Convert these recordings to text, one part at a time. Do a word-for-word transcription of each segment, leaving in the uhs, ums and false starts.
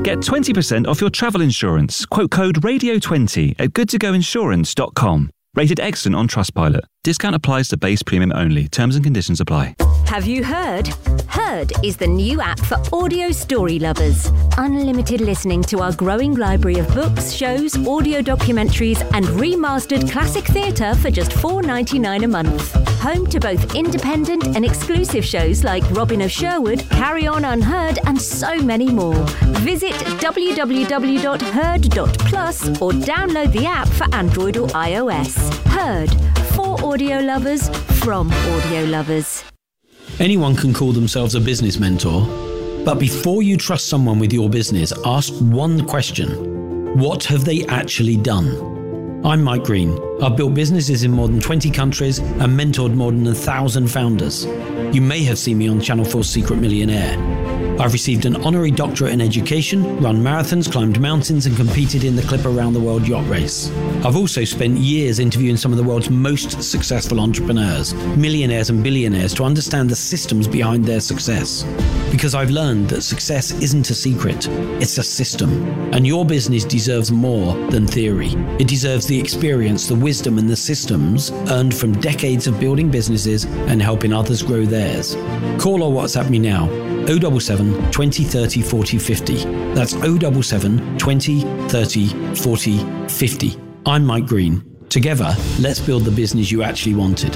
Get twenty percent off your travel insurance. Quote code radio twenty at good to go insurance dot com. Rated excellent on Trustpilot. Discount applies to base premium only. Terms and conditions apply. Have you heard? Heard is the new app for audio story lovers. Unlimited listening to our growing library of books, shows, audio documentaries and remastered classic theatre for just four dollars ninety-nine a month. Home to both independent and exclusive shows like Robin of Sherwood, Carry On Unheard and so many more. Visit w w w dot heard dot plus or download the app for Android or iOS. Heard. For audio lovers, from audio lovers. Anyone can call themselves a business mentor, but before you trust someone with your business, ask one question. What have they actually done? I'm Mike Green. I've built businesses in more than twenty countries and mentored more than a thousand founders. You may have seen me on Channel four's Secret Millionaire. I've received an honorary doctorate in education, run marathons, climbed mountains and competed in the Clipper Round the World yacht race. I've also spent years interviewing some of the world's most successful entrepreneurs, millionaires and billionaires to understand the systems behind their success. Because I've learned that success isn't a secret, it's a system. And your business deserves more than theory. It deserves the experience, the wisdom and the systems earned from decades of building businesses and helping others grow theirs. Call or WhatsApp me now. oh seven seven, twenty, thirty, forty, fifty. That's oh seven seven, twenty, thirty, forty, fifty. I'm Mike Green. Together, let's build the business you actually wanted.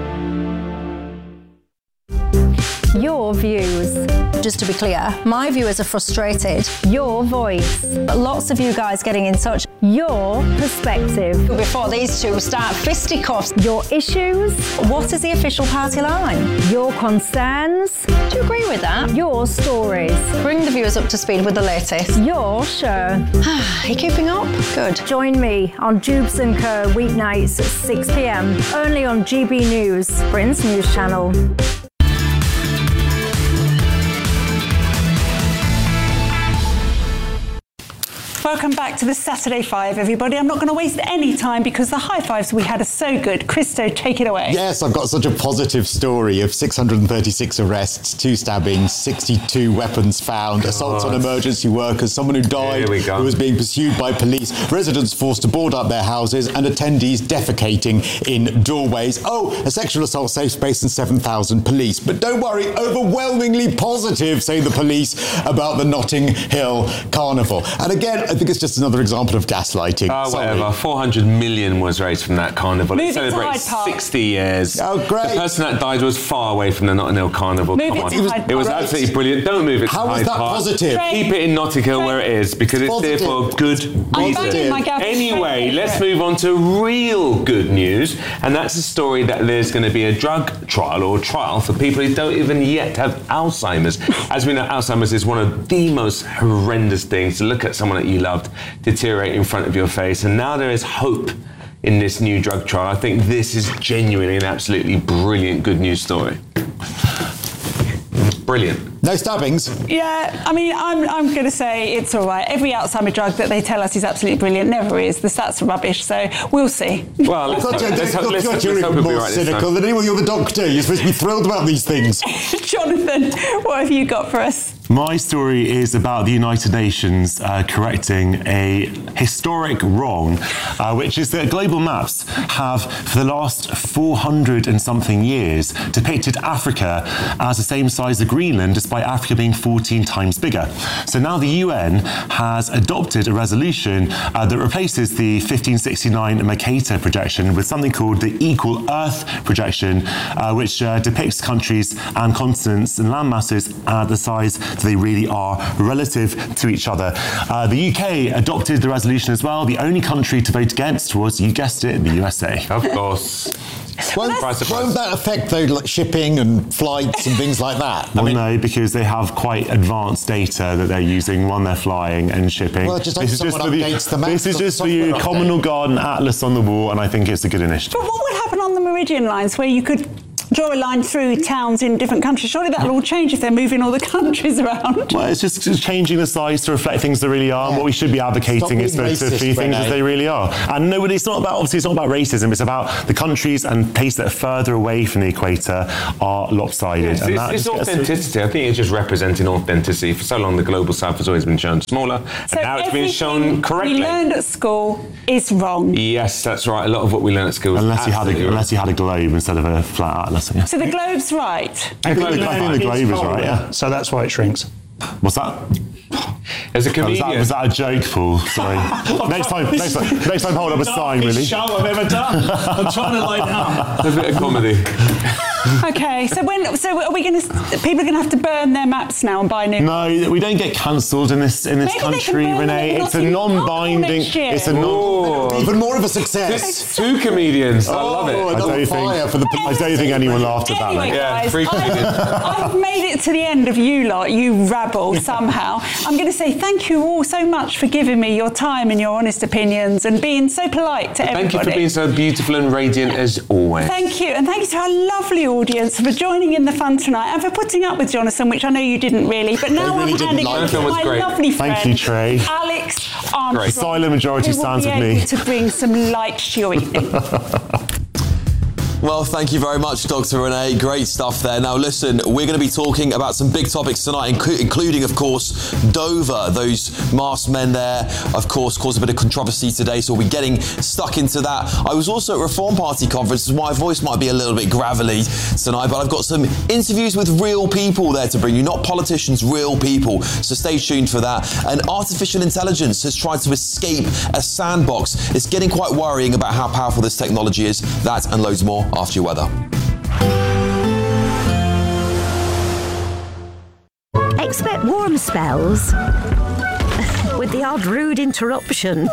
Your views. Just to be clear, my viewers are frustrated. Your voice. Lots of you guys getting in touch. Your perspective. Before these two start fisticuffs. Your issues. What is the official party line? Your concerns. Do you agree with that? Your stories. Bring the viewers up to speed with the latest. Your show. Are you keeping up? Good. Join me on Jubes and Co weeknights at six p m only on G B News, Britain's news channel. Welcome back to the Saturday Five, everybody. I'm not going to waste any time because the high fives we had are so good. Christo, take it away. Yes, I've got such a positive story of six hundred thirty-six arrests, two stabbings, sixty-two weapons found, God. Assaults on emergency workers, someone who died who was being pursued by police, residents forced to board up their houses, and attendees defecating in doorways. Oh, a sexual assault safe space and seven thousand police. But don't worry, overwhelmingly positive, say the police, about the Notting Hill Carnival. And again, I think it's just another example of gaslighting. Oh, whatever. four hundred million was raised from that carnival. Move it celebrates sixty years. Oh, great. The person that died was far away from the Notting Hill Carnival. Move Come it on. to Hyde Park. It was absolutely brilliant. Don't move it to How Hyde is that Park. positive? Keep it in Notting Hill where it is, because it's Positive. there for good reason. Anyway, let's move on to real good news, and that's a story that there's going to be a drug trial or trial for people who don't even yet have Alzheimer's. As we know, Alzheimer's is one of the most horrendous things, to look at someone that you loved deteriorate in front of your face, and now there is hope in this new drug trial. I think this is genuinely an absolutely brilliant good news story. Brilliant. No stabbings? Yeah, I mean, I'm I'm going to say it's all right. Every Alzheimer drug that they tell us is absolutely brilliant never is. The stats are rubbish, so we'll see. Well, let's, God, let's, let's, God, let's, God, let's, you're let's hope even it'll be more right this cynical time. than anyone. You're the doctor. You're supposed to be thrilled about these things. Jonathan, what have you got for us? My story is about the United Nations uh, correcting a historic wrong, uh, which is that global maps have, for the last four hundred and something years, depicted Africa as the same size as Greenland, despite Africa being fourteen times bigger. So now the U N has adopted a resolution uh, that replaces the fifteen sixty-nine Mercator projection with something called the Equal Earth projection, uh, which uh, depicts countries and continents and land masses at the size they really are relative to each other. Uh, the U K adopted the resolution as well. The only country to vote against was, you guessed it, the U S A. Of course. Won't, won't that affect though, like shipping and flights and things like that? Well, I mean, no, because they have quite advanced data that they're using when they're flying and shipping. Well, just this is just for the, the this is just for you, Common or Garden Atlas on the wall, and I think it's a good initiative. But what would happen on the Meridian lines where you could draw a line through towns in different countries. Surely that'll all change if they're moving all the countries around. Well, it's just, just changing the size to reflect things that really are. Yeah. And what we should be advocating is for, to see things as they really are. And nobody, it's not about, obviously, it's not about racism. It's about the countries and places that are further away from the equator are lopsided. Yeah, and it's, that it's authenticity. I think it's just representing authenticity. For so long, the global south has always been shown smaller, so and now it's been shown correctly. We learned at school is wrong. Yes, that's right. A lot of what we learned at school, unless you had a, unless you had a globe instead of a flat atlas. Yeah. So the globe's right. I think, I think the globe is right. Yeah. So that's why it shrinks. What's that? As a comedian. Oh, was, that, was that a joke, Paul? Sorry. next time, next time, next time, hold up a sign, really. Show I've ever done. I'm trying to lie down. It's a bit of comedy. Okay, so when, so are we going to? People are going to have to burn their maps now and buy new. No, we don't get cancelled in this in this Maybe country, Renee. It's a non-binding. It's a non. Even more of a success. Two comedians. I love it. Oh, I don't think. For the, I don't think anyone laughed at that. Anyway, yeah, guys, free comedians. I've, I've made it to the end of you lot, you rabble somehow. I'm going to say thank you all so much for giving me your time and your honest opinions and being so polite to everybody. Thank you for being so beautiful and radiant as always. Thank you, and thank you to our lovely audience for joining in the fun tonight and for putting up with Jonathan, which I know you didn't really, but now really I'm handing like it to my great. lovely friend, Thank you, Trey. Alex Armstrong. The silent majority stands with me. To bring some light to your evening. Well, thank you very much, Doctor Renee. Great stuff there. Now, listen, we're going to be talking about some big topics tonight, inc- including, of course, Dover. Those masked men there, of course, caused a bit of controversy today, so we'll be getting stuck into that. I was also at Reform Party conference, so my voice might be a little bit gravelly tonight, but I've got some interviews with real people there to bring you, not politicians, real people. So stay tuned for that. And artificial intelligence has tried to escape a sandbox. It's getting quite worrying about how powerful this technology is. That and loads more after your weather. Expect warm spells with the odd rude interruption.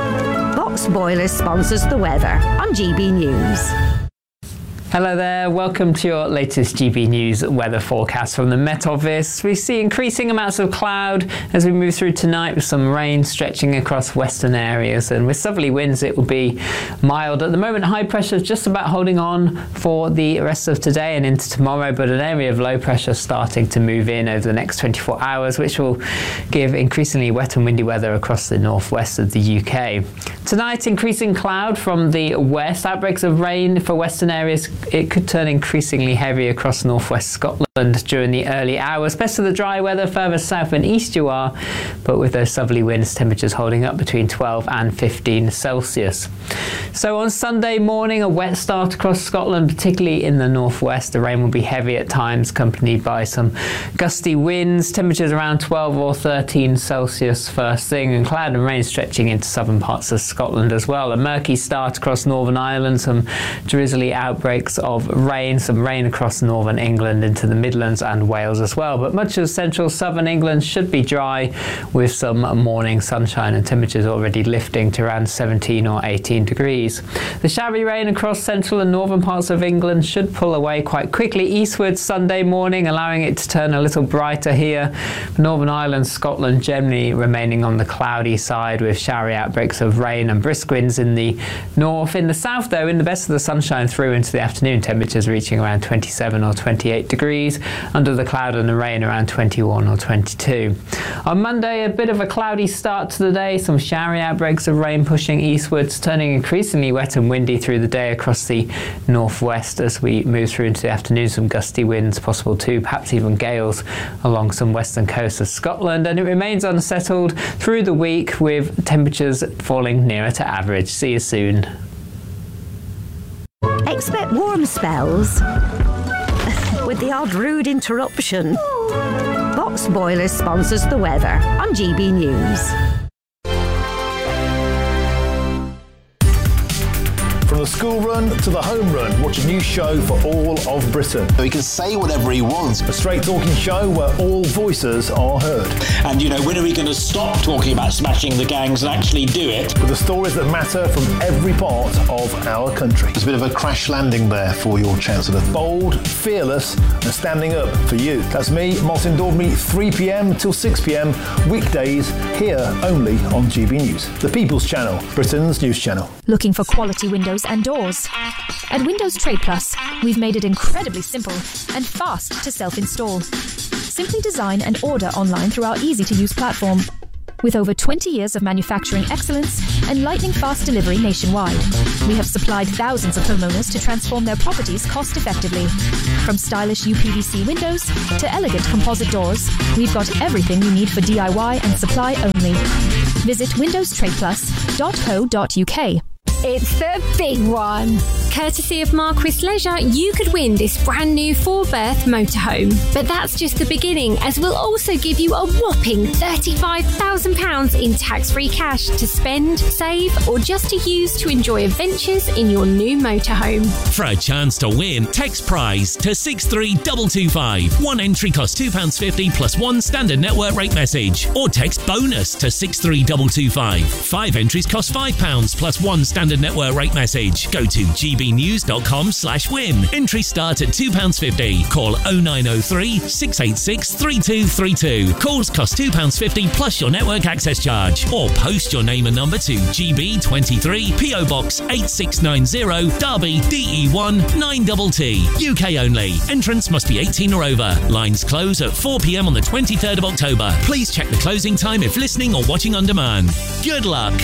Box Boilers sponsors the weather on G B News. Hello there, welcome to your latest G B News weather forecast from the Met Office. We see increasing amounts of cloud as we move through tonight with some rain stretching across western areas, and with southerly winds it will be mild. At the moment, high pressure is just about holding on for the rest of today and into tomorrow, but an area of low pressure starting to move in over the next twenty-four hours, which will give increasingly wet and windy weather across the northwest of the U K. Tonight, increasing cloud from the west, outbreaks of rain for western areas. It could turn increasingly heavy across northwest Scotland during the early hours. Best of the dry weather further south and east you are, but with those southerly winds, temperatures holding up between twelve and fifteen Celsius. So on Sunday morning, a wet start across Scotland, particularly in the northwest. The rain will be heavy at times, accompanied by some gusty winds. Temperatures around twelve or thirteen Celsius first thing, and cloud and rain stretching into southern parts of Scotland as well. A murky start across Northern Ireland, some drizzly outbreaks of rain, some rain across northern England into the Midlands and Wales as well. But much of central southern England should be dry with some morning sunshine and temperatures already lifting to around seventeen or eighteen degrees. The showery rain across central and northern parts of England should pull away quite quickly eastwards Sunday morning, allowing it to turn a little brighter here. Northern Ireland, Scotland generally remaining on the cloudy side with showery outbreaks of rain and brisk winds in the north. In the south though, in the best of the sunshine through into the afternoon, temperatures reaching around twenty-seven or twenty-eight degrees. Under the cloud and the rain around twenty-one or twenty-two. On Monday, a bit of a cloudy start to the day, some showery outbreaks of rain pushing eastwards, turning increasingly wet and windy through the day across the northwest as we move through into the afternoon. Some gusty winds possible too, perhaps even gales along some western coast of Scotland, and it remains unsettled through the week with temperatures falling nearer to average. See you soon. Expect warm spells with the odd rude interruption. Box Boilers sponsors the weather on G B News. From the school run to the home run, watch a new show for all of Britain. He can say whatever he wants. A straight talking show where all voices are heard. And, you know, when are we going to stop talking about smashing the gangs and actually do it? With the stories that matter from every part of our country. It's a bit of a crash landing there for your Chancellor. Bold, fearless and standing up for you. That's me, Martin Daubney, three p.m. till six p.m. weekdays here only on G B News. The People's Channel, Britain's news channel. Looking for quality windows and doors? At Windows Trade Plus, we've made it incredibly simple and fast to self-install. Simply design and order online through our easy-to-use platform. With over twenty years of manufacturing excellence and lightning-fast delivery nationwide, we have supplied thousands of homeowners to transform their properties cost-effectively. From stylish U P V C windows to elegant composite doors, we've got everything you need for D I Y and supply only. Visit windows trade plus dot co dot U K. It's the big one. Courtesy of Marquis Leisure, you could win this brand new four-berth motorhome. But that's just the beginning, as we'll also give you a whopping thirty-five thousand pounds in tax-free cash to spend, save, or just to use to enjoy adventures in your new motorhome. For a chance to win, text prize to six three two two five. One entry costs two pounds fifty plus one standard network rate message. Or text bonus to six three two two five. Five entries cost five pounds plus one standard network rate message. Go to g b news dot com slash win. Entries start at two pounds fifty. Call oh nine oh three, six eight six, three two three two. Calls cost two pounds fifty plus your network access charge. Or post your name and number to G B twenty-three, P O Box eight six nine zero, Derby, D E one nine T T. U K only. Entrance must be eighteen or over. Lines close at four p m on the twenty-third of October. Please check the closing time if listening or watching on demand. Good luck.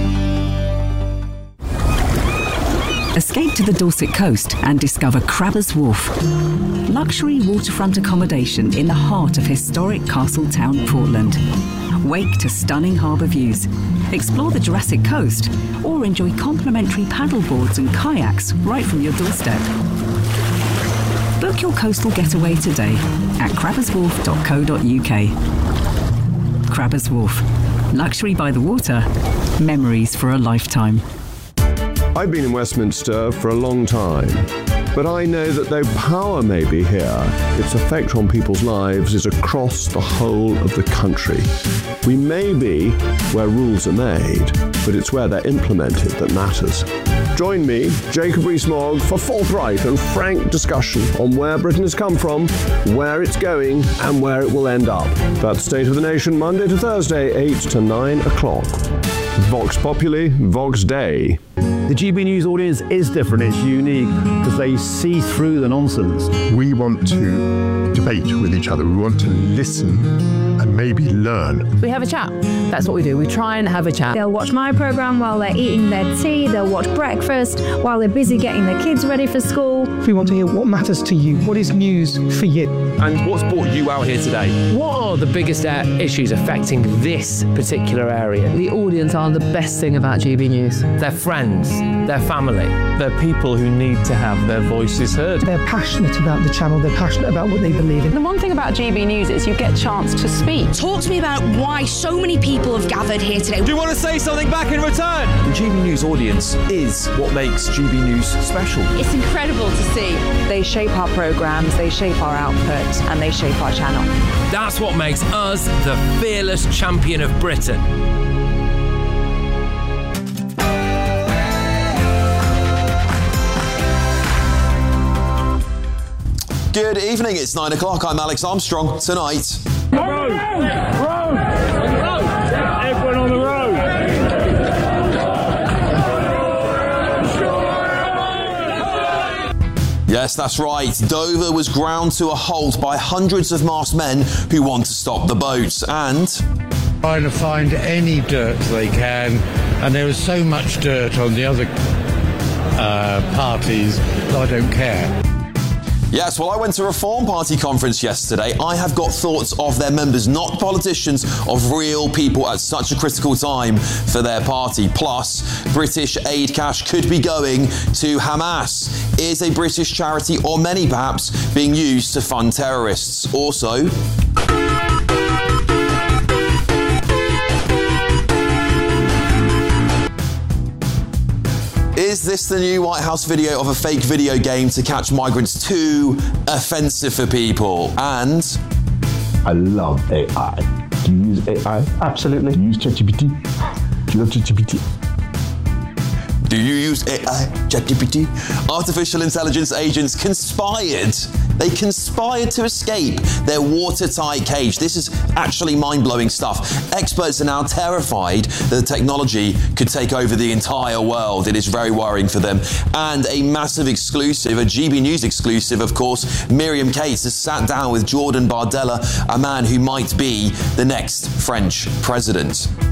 Escape to the Dorset coast and discover Crabbers Wharf. Luxury waterfront accommodation in the heart of historic Castletown, Portland. Wake to stunning harbour views. Explore the Jurassic Coast or enjoy complimentary paddleboards and kayaks right from your doorstep. Book your coastal getaway today at crabbers wharf dot co dot U K. Crabbers Wharf. Luxury by the water. Memories for a lifetime. I've been in Westminster for a long time, but I know that though power may be here, its effect on people's lives is across the whole of the country. We may be where rules are made, but it's where they're implemented that matters. Join me, Jacob Rees-Mogg, for forthright and frank discussion on where Britain has come from, where it's going, and where it will end up. That's State of the Nation, Monday to Thursday, eight to nine o'clock. Vox Populi, Vox Dei. The G B News audience is different, it's unique, because they see through the nonsense. We want to debate with each other, we want to listen and maybe learn. We have a chat, that's what we do, we try and have a chat. They'll watch my programme while they're eating their tea, they'll watch breakfast while they're busy getting their kids ready for school. We want to hear what matters to you, what is news for you. And what's brought you out here today? What are the biggest uh, issues affecting this particular area? The audience are the best thing about G B News. They're friends, they're family. They're people who need to have their voices heard. They're passionate about the channel, they're passionate about what they believe in. The one thing about G B News is you get a chance to speak. Talk to me about why so many people have gathered here today. Do you want to say something back in return? The G B News audience is what makes G B News special. It's incredible to see. They shape our programmes, they shape our output, and they shape our channel. That's what makes us the fearless champion of Britain. Good evening, it's nine o'clock. I'm Alex Armstrong. Tonight. Road! Road! Everyone on the road! Yes, that's right. Dover was ground to a halt by hundreds of masked men who want to stop the boats and... trying to find any dirt they can, and there is so much dirt on the other uh, parties that I don't care. Yes, well, I went to a Reform Party conference yesterday. I have got thoughts of their members, not politicians, of real people at such a critical time for their party. Plus, British aid cash could be going to Hamas. Is a British charity, or many perhaps, being used to fund terrorists? Also... is this the new White House video of a fake video game to catch migrants too offensive for people? And... I love A I. Do you use A I? Absolutely. Do you use ChatGPT? Do you love ChatGPT? Do you use A I, ChatGPT? Artificial intelligence agents conspired. They conspired to escape their watertight cage. This is actually mind-blowing stuff. Experts are now terrified that the technology could take over the entire world. It is very worrying for them. And a massive exclusive, a G B News exclusive, of course, Miriam Cates has sat down with Jordan Bardella, a man who might be the next French president.